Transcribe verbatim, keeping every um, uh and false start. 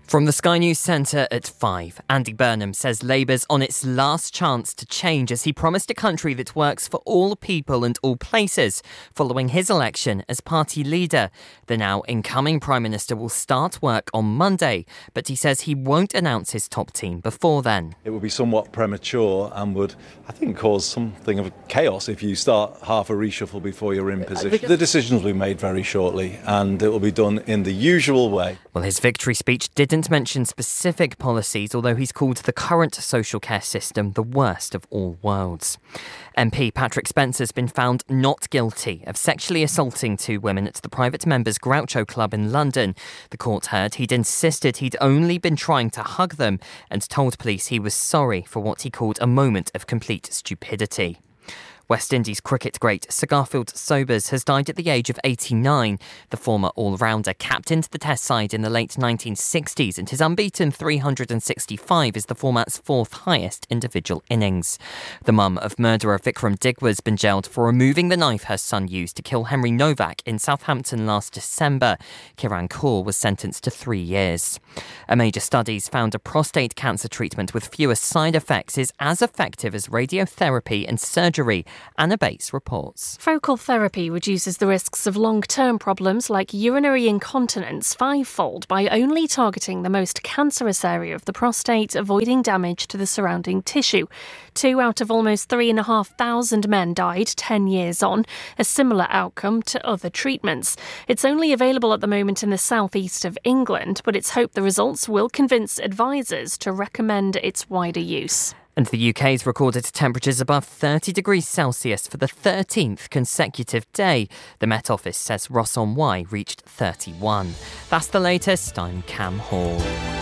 From the Sky News Centre at five, Andy Burnham says Labour's on its last chance to change as he promised a country that works for all people and all places following his election as party leader. The now incoming Prime Minister will start work on Monday, but he says he won't announce his top team before then. It would be somewhat premature and would, I think, cause something of chaos if you start half a reshuffle before you're in position. The decisions will be made very shortly and it will be done in the usual way. Well, his victory speech didn't mention specific policies, although he's called the current social care system the worst of all worlds. M P Patrick Spencer's been found not guilty of sexually assaulting two women at the private members Groucho Club in London. The court heard he'd insisted he'd only been trying to hug them and told police he was sorry for what he called a moment of complete stupidity. West Indies cricket great Sir Garfield Sobers has died at the age of eighty-nine. The former all-rounder captained the Test side in the late nineteen sixties and his unbeaten three hundred sixty-five is the format's fourth highest individual innings. The mum of murderer Vikram Digwa's been jailed for removing the knife her son used to kill Henry Novak in Southampton last December. Kiran Kaur was sentenced to three years. A major study's found a prostate cancer treatment with fewer side effects is as effective as radiotherapy and surgery. Anna Bates reports. Focal therapy reduces the risks of long-term problems like urinary incontinence fivefold by only targeting the most cancerous area of the prostate, avoiding damage to the surrounding tissue. Two out of almost three and a half thousand men died ten years on, a similar outcome to other treatments. It's only available at the moment in the southeast of England, but it's hoped the results will convince advisors to recommend its wider use. And the U K's recorded temperatures above thirty degrees Celsius for the thirteenth consecutive day. The Met Office says Ross-on-Wye reached thirty-one. That's the latest. I'm Cam Hall.